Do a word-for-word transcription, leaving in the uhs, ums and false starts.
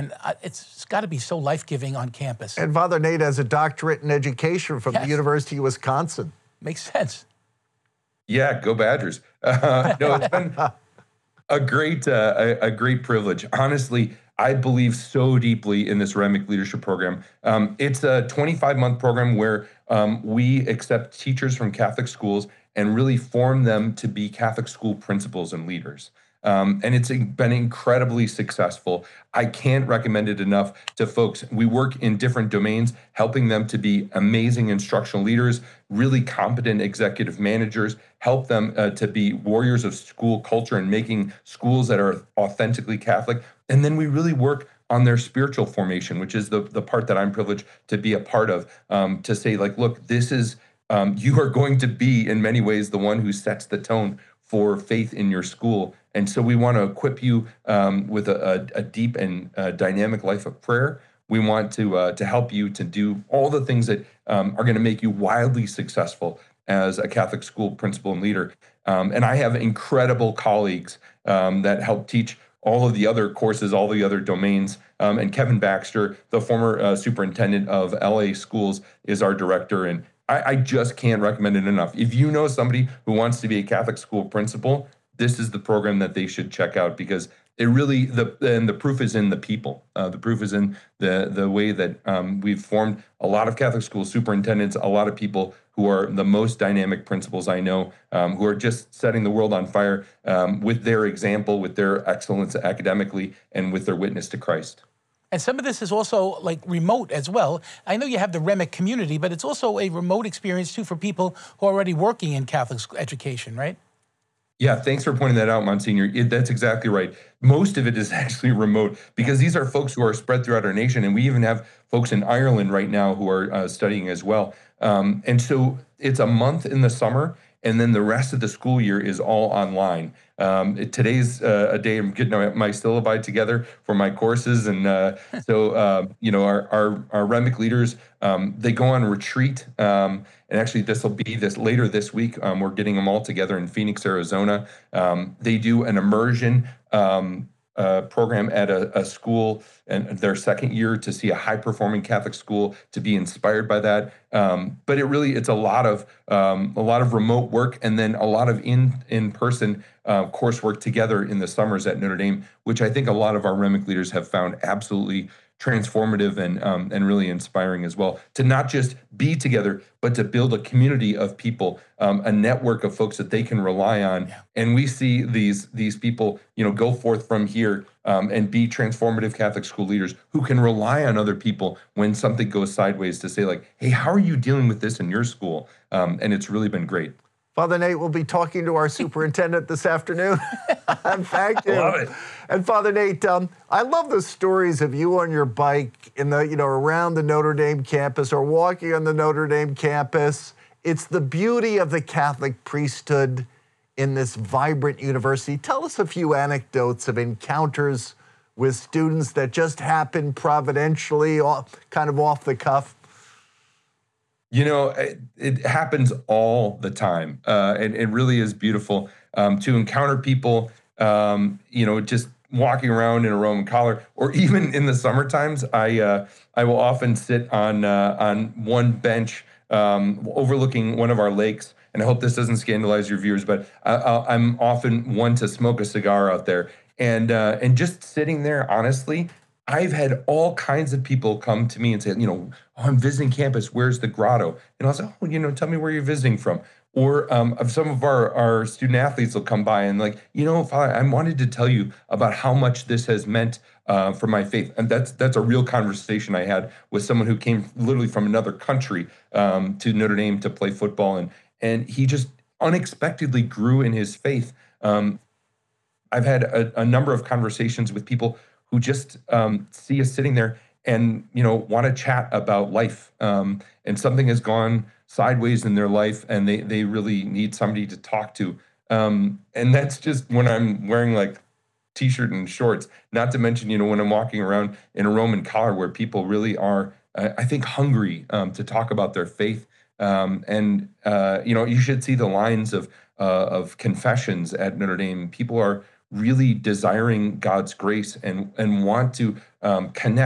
and uh, it's got to be so life-giving on campus. And Father Nate has a doctorate in education from Yes. the University of Wisconsin. Makes sense. Yeah, go Badgers. Uh, no, it's been a great, uh, a, a great privilege. Honestly, I believe so deeply in this Remick Leadership Program. Um, it's a twenty-five month program where um, we accept teachers from Catholic schools and really form them to be Catholic school principals and leaders. Um, and it's been incredibly successful. I can't recommend it enough to folks. We work in different domains, helping them to be amazing instructional leaders, really competent executive managers, help them uh, to be warriors of school culture and making schools that are authentically Catholic. And then we really work on their spiritual formation, which is the, the part that I'm privileged to be a part of, um, to say, like, look, this is, um, you are going to be, in many ways, the one who sets the tone for faith in your school. And so we want to equip you um, with a, a, a deep and uh, dynamic life of prayer. We want to uh, to help you to do all the things that um, are going to make you wildly successful as a Catholic school principal and leader. Um, and I have incredible colleagues um, that help teach all of the other courses, all the other domains. Um, and Kevin Baxter, the former uh, superintendent of L A schools, is our director. And I, I just can't recommend it enough. If you know somebody who wants to be a Catholic school principal, this is the program that they should check out, because it really, the and the proof is in the people. Uh, the proof is in the the way that um, we've formed a lot of Catholic school superintendents, a lot of people who are the most dynamic principals I know, um, who are just setting the world on fire um, with their example, with their excellence academically, and with their witness to Christ. And some of this is also like remote as well. I know you have the Remick community, but it's also a remote experience too for people who are already working in Catholic education, right? Yeah, thanks for pointing that out, Monsignor. It, that's exactly right. Most of it is actually remote, because these are folks who are spread throughout our nation, and we even have folks in Ireland right now who are uh, studying as well. Um, and so it's a month in the summer, and then the rest of the school year is all online. Um, it, today's uh, a day I'm getting my syllabi together for my courses, and uh, so uh, you know our our, our Remick leaders, um, they go on retreat, um, and actually this will be this later this week. Um, we're getting them all together in Phoenix, Arizona. Um, they do an immersion Um, Uh, program at a, a school and their second year to see a high-performing Catholic school, to be inspired by that. Um, but it really, it's a lot of um, a lot of remote work, and then a lot of in in-person uh, coursework together in the summers at Notre Dame, which I think a lot of our Remick leaders have found absolutely transformative and um, and really inspiring as well. To not just be together, but to build a community of people, um, a network of folks that they can rely on. Yeah. And we see these these people, you know, go forth from here um, and be transformative Catholic school leaders who can rely on other people when something goes sideways, to say, like, hey, how are you dealing with this in your school? Um, and it's really been great. Father Nate will be talking to our superintendent this afternoon. Thank you. I love it. And Father Nate, um, I love the stories of you on your bike in the, you know, around the Notre Dame campus, or walking on the Notre Dame campus. It's the beauty of the Catholic priesthood in this vibrant university. Tell us a few anecdotes of encounters with students that just happen providentially, kind of off the cuff. You know, it, it happens all the time. Uh, and it really is beautiful um, to encounter people, um, you know, just walking around in a Roman collar, or even in the summer times. I uh, I will often sit on uh, on one bench um, overlooking one of our lakes. And I hope this doesn't scandalize your viewers, but I, I, I'm often one to smoke a cigar out there. And uh, and just sitting there, honestly, I've had all kinds of people come to me and say, you know, oh, I'm visiting campus. Where's the grotto? And I'll say, oh, you know, tell me where you're visiting from. Or um, some of our, our student athletes will come by and, like, you know, Father, I wanted to tell you about how much this has meant uh, for my faith. And that's that's a real conversation I had with someone who came literally from another country um, to Notre Dame to play football. And, and he just unexpectedly grew in his faith. Um, I've had a, a number of conversations with people who just um, see us sitting there and, you know, want to chat about life. Um, and something has gone sideways in their life, and they they really need somebody to talk to. Um, and that's just when I'm wearing, like, t-shirt and shorts, not to mention, you know, when I'm walking around in a Roman collar, where people really are, uh, I think, hungry um, to talk about their faith. Um, and, uh, you know, you should see the lines of, uh, of confessions at Notre Dame. People are really desiring God's grace and and want to um, connect